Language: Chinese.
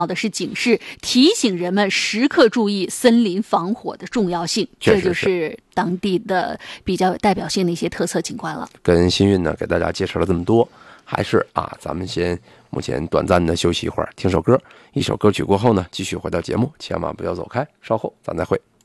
的是警示，提醒人们时刻注意森林防火的重要性。这就是当地的比较有代表性的一些特色景观了。 跟新运呢给大家介绍了这么多，还是咱们目前短暂的休息一会儿，听首歌，一首歌曲过后呢，继续回到节目，千万不要走开，稍后咱再会。